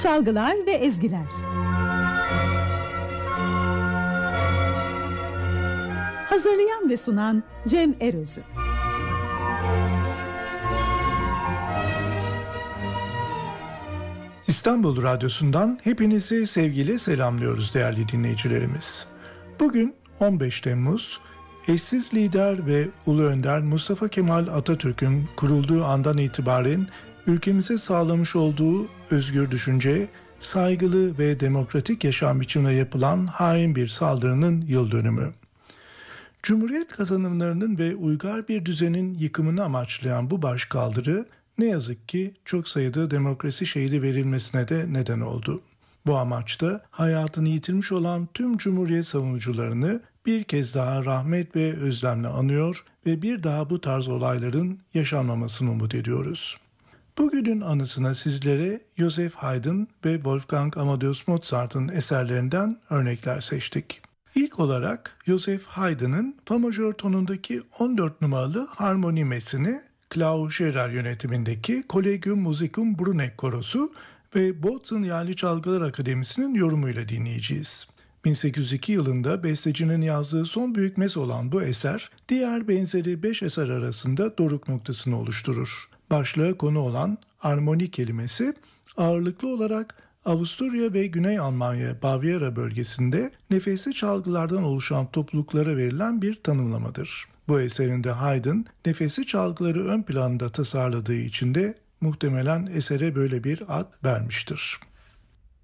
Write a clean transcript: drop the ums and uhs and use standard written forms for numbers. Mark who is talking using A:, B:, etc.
A: Çalgılar ve ezgiler. Hazırlayan ve sunan Cem Erözü.
B: İstanbul Radyosu'ndan hepinizi sevgiyle selamlıyoruz değerli dinleyicilerimiz. Bugün 15 Temmuz, eşsiz lider ve Ulu Önder Mustafa Kemal Atatürk'ün kurulduğu andan itibaren ülkemize sağlamış olduğu özgür düşünce, saygılı ve demokratik yaşam biçimine yapılan hain bir saldırının yıl dönümü. Cumhuriyet kazanımlarının ve uygar bir düzenin yıkımını amaçlayan bu başkaldırı ne yazık ki çok sayıda demokrasi şehidi verilmesine de neden oldu. Bu amaçta hayatını yitirmiş olan tüm Cumhuriyet savunucularını bir kez daha rahmet ve özlemle anıyor ve bir daha bu tarz olayların yaşanmamasını umut ediyoruz. Bugünün anısına sizlere Joseph Haydn ve Wolfgang Amadeus Mozart'ın eserlerinden örnekler seçtik. İlk olarak Joseph Haydn'ın fa majör tonundaki 14 numaralı harmoni mesini, Klaus Scherer yönetimindeki Collegium Musicum Bruneck Korosu ve Bozen Yaylı Çalgılar Akademisi'nin yorumuyla dinleyeceğiz. 1802 yılında bestecinin yazdığı son büyük mes olan bu eser, diğer benzeri 5 eser arasında doruk noktasını oluşturur. Başlığa konu olan armoni kelimesi, ağırlıklı olarak Avusturya ve Güney Almanya, Bavyera bölgesinde nefesli çalgılardan oluşan topluluklara verilen bir tanımlamadır. Bu eserinde Haydn, nefesli çalgıları ön planda tasarladığı için de muhtemelen esere böyle bir ad vermiştir.